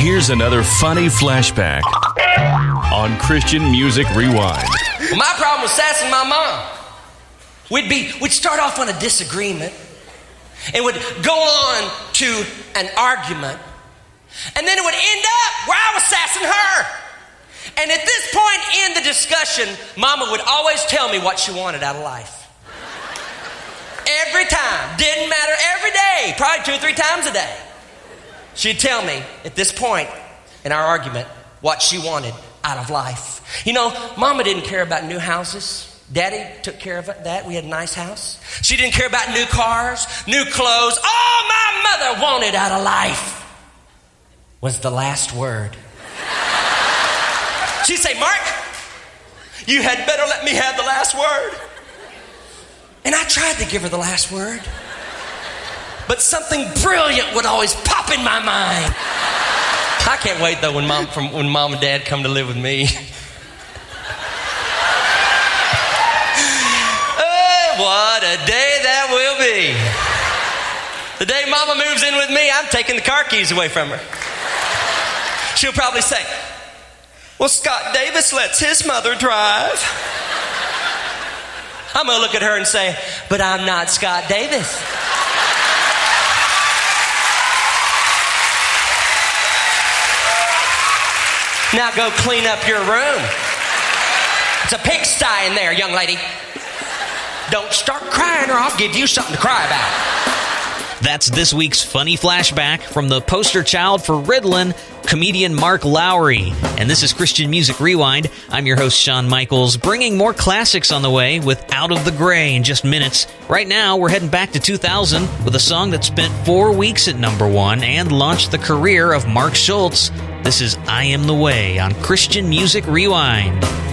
Here's another funny flashback on Christian Music Rewind. Well, my problem was sassing my mom. We'd start off on a disagreement and would go on to an argument, and then it would end up where I was sassing her. And at this point in the discussion, Mama would always tell me what she wanted out of life. Every time. Didn't matter. Every day. Probably 2 or 3 times a day. She'd tell me at this point in our argument what she wanted out of life. You know, Mama didn't care about new houses. Daddy took care of that. We had a nice house. She didn't care about new cars, new clothes. All my mother wanted out of life was the last word. She'd say, Mark, you had better let me have the last word. And I tried to give her the last word. But something brilliant would always pop in my mind. I can't wait, though, when Mom and Dad come to live with me. What a day that will be. The day Mama moves in with me, I'm taking the car keys away from her. She'll probably say, well, Scott Davis lets his mother drive. I'm going to look at her and say, but I'm not Scott Davis. Now go clean up your room. It's a pigsty in there, young lady. Don't start crying or I'll give you something to cry about. That's this week's funny flashback from the poster child for Ritalin, comedian Mark Lowry. And this is Christian Music Rewind. I'm your host, Shawn Michaels, bringing more classics on the way with Out of the Gray in just minutes. Right now, we're heading back to 2000 with a song that spent 4 weeks at #1 and launched the career of Mark Schultz. This is I Am the Way on Christian Music Rewind.